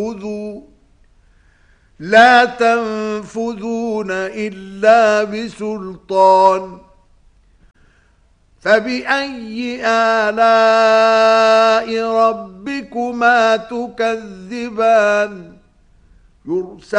لا تنفذون إلا بسلطان فبأي آلاء ربكما تكذبان يرسل